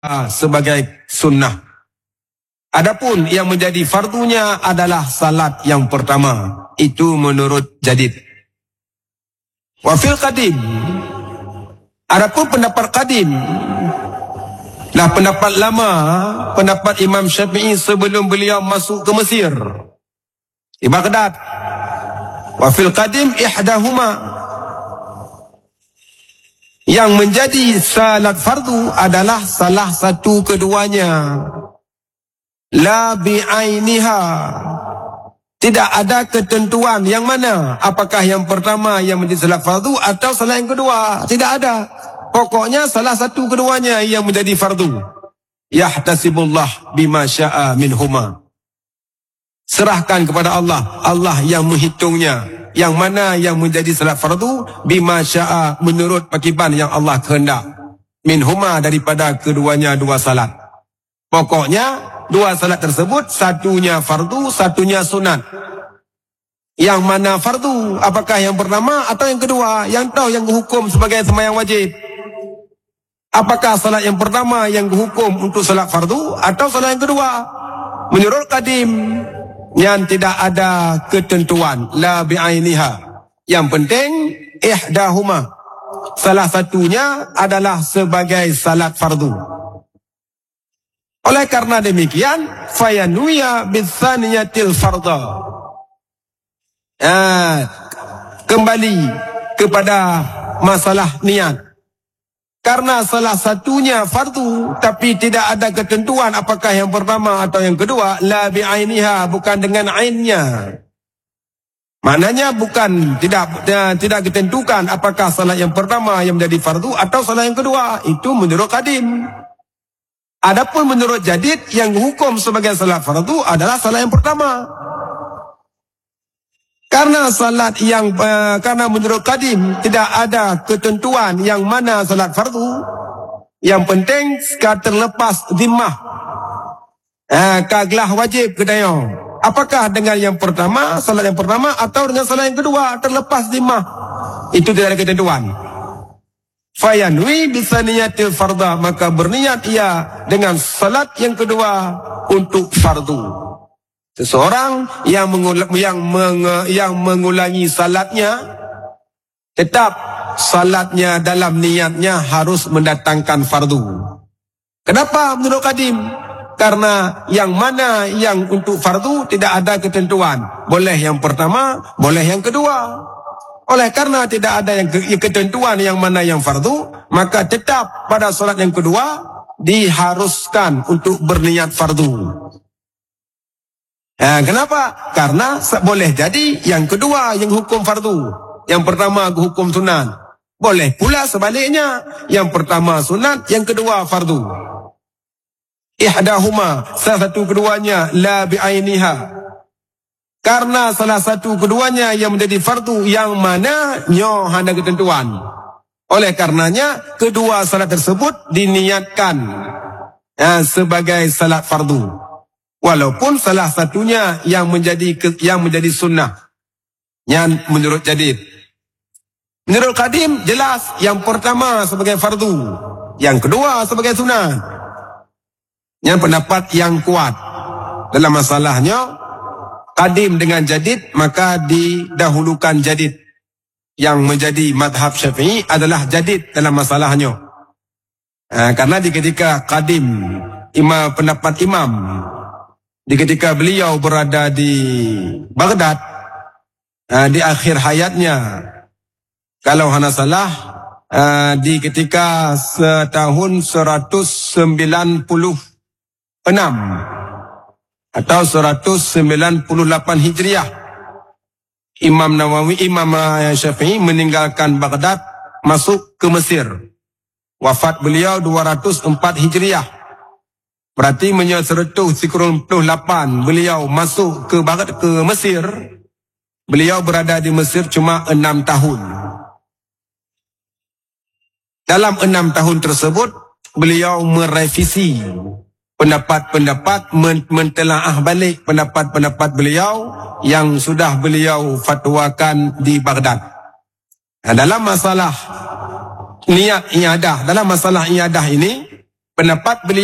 sebagai sunnah. Adapun yang menjadi fardunya adalah salat yang pertama. Itu menurut Jadid. Wa fil qadim. Adapun pendapat qadim, lah pendapat lama, pendapat Imam Syafi'i sebelum beliau masuk ke Mesir, di Baghdad. Wa fil qadim ihdahuma. Yang menjadi salat fardu adalah salah satu keduanya. La bi'ainiha. Tidak ada ketentuan yang mana. Apakah yang pertama yang menjadi salat fardu atau salat yang kedua. Tidak ada. Pokoknya salah satu keduanya yang menjadi fardu. Yahtasibullah bima sya'a minhuma. Serahkan kepada Allah. Allah yang menghitungnya. Yang mana yang menjadi salat fardu bima sya'a, menurut pakiban yang Allah kehendak. Minhuma, daripada keduanya dua salat. Pokoknya dua salat tersebut, satunya fardu, satunya sunat. Yang mana fardu? Apakah yang pertama atau yang kedua? Yang tahu yang hukum sebagai sembahyang wajib. Apakah salat yang pertama yang hukum untuk salat fardu atau salat yang kedua? Menurut qadim, yang tidak ada ketentuan, la bi'ainiha. Yang penting ihdahuma, salah satunya adalah sebagai salat fardu. Oleh karena demikian, fayanuya bitsaniyatil fardha. Kembali kepada masalah niat. Karena salah satunya fardu, tapi tidak ada ketentuan apakah yang pertama atau yang kedua, la bi'ainiha, bukan dengan ainnya. Maknanya bukan, tidak ditentukan apakah salat yang pertama yang menjadi fardu atau salat yang kedua. Itu menurut qadim. Adapun menurut Jadid, yang hukum sebagai salat fardu adalah salat yang pertama. Karena menurut qadim tidak ada ketentuan yang mana salat fardu. Yang penting terlepas zimmah. Kaglah wajib kedaya. Apakah dengan yang pertama, salat yang pertama, atau dengan salat yang kedua, terlepas zimmah. Itu tidak ada ketentuan. Fayanwi bisaniyatil fardha, maka berniat ia dengan salat yang kedua untuk fardu. Seseorang yang mengulangi salatnya, tetap salatnya dalam niatnya harus mendatangkan fardu. Kenapa menurut qadim? Karena yang mana yang untuk fardu tidak ada ketentuan. Boleh yang pertama, boleh yang kedua. Oleh karena tidak ada yang ketentuan yang mana yang fardu, maka tetap pada salat yang kedua diharuskan untuk berniat fardu. Kenapa? Karena boleh jadi yang kedua yang hukum fardu, yang pertama hukum sunat. Boleh pula sebaliknya, yang pertama sunat, yang kedua fardu. Ihdahuma, salah satu keduanya, la bi'ainiha. Karena salah satu keduanya yang menjadi fardu, yang mana nyoh ada ketentuan. Oleh karenanya kedua salat tersebut diniatkan sebagai salat fardu. Walaupun salah satunya yang menjadi sunnah. Yang menurut Jadid. Menurut qadim jelas yang pertama sebagai fardu, yang kedua sebagai sunnah. Yang pendapat yang kuat dalam masalahnya qadim dengan Jadid, maka didahulukan Jadid. Yang menjadi madhab Syafi'i adalah Jadid dalam masalahnya. Karena di ketika qadim, pendapat imam, di ketika beliau berada di Baghdad, di akhir hayatnya, kalau hana salah, di ketika tahun 196 atau 198 Hijriah, Imam Nawawi, Imam Syafi'i meninggalkan Baghdad, masuk ke Mesir. Wafat beliau 204 Hijriah. Berarti menyerta 198 beliau masuk ke Baghdad, ke Mesir. Beliau berada di Mesir cuma 6 tahun. Dalam 6 tahun tersebut, beliau merevisi pendapat-pendapat, mentelaah balik pendapat-pendapat beliau yang sudah beliau fatwakan di Baghdad. Dalam masalah niat iyadah, dalam masalah iyadah ini, pendapat beliau